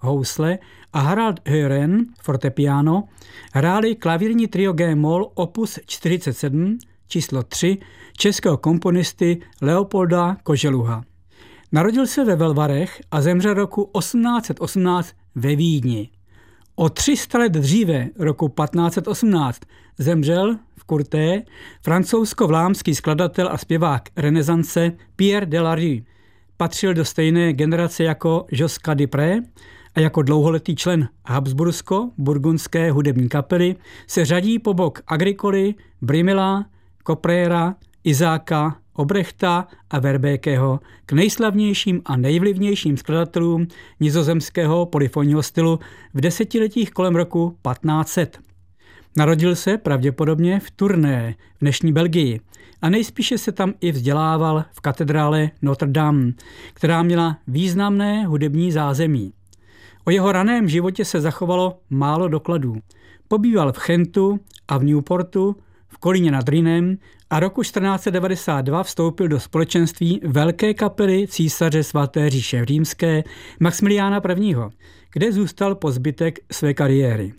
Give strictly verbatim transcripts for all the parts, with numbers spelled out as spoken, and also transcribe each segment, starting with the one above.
housle a Harald Hören fortepiano hráli klavírní trio G-moll opus čtyřicet sedm číslo tři českého komponisty Leopolda Koželuha. Narodil se ve Velvarech a zemřel roku osmnáct set osmnáct ve Vídni. O tři sta let dříve, roku patnáct set osmnáct, zemřel v Courtrai francouzsko-vlámský skladatel a zpěvák renesance Pierre Delarue. Patřil do stejné generace jako Josquin des Prés a jako dlouholetý člen Habsbursko-burgundské hudební kapely se řadí po bok Agricoly, Brimela, Coprera, Izáka, Obrechta a Verbekého k nejslavnějším a nejvlivnějším skladatelům nizozemského polyfonního stylu v desetiletích kolem roku patnáct set. Narodil se pravděpodobně v Tournai v dnešní Belgii a nejspíše se tam i vzdělával v katedrále Notre Dame, která měla významné hudební zázemí. O jeho raném životě se zachovalo málo dokladů. Pobýval v Chentu a v Newportu, v Kolíně nad Rýnem a roku čtrnáct set devadesát dva vstoupil do společenství velké kapely císaře svaté říše římské Maxmiliána prvního., kde zůstal po zbytek své kariéry.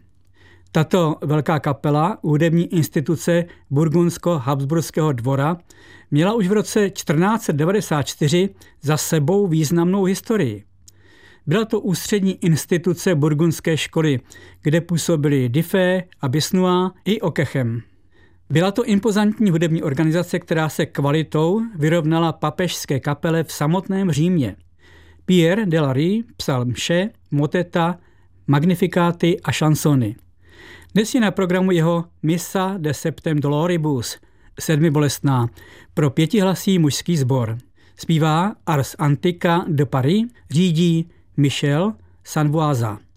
Tato velká kapela, hudební instituce burgundsko-habsburského dvora, měla už v roce čtrnáct set devadesát čtyři za sebou významnou historii. Byla to ústřední instituce burgundské školy, kde působili Diffé a Bisnois i Okechem. Byla to impozantní hudební organizace, která se kvalitou vyrovnala papežské kapele v samotném Římě. Pierre Delarue psal mše, moteta, magnifikáty a šansony. Dnes je na programu jeho Missa de Septem Doloribus, sedmibolestná, pro pětihlasý mužský sbor. Zpívá Ars Antiqua de Paris, řídí Michel Sanvoisa.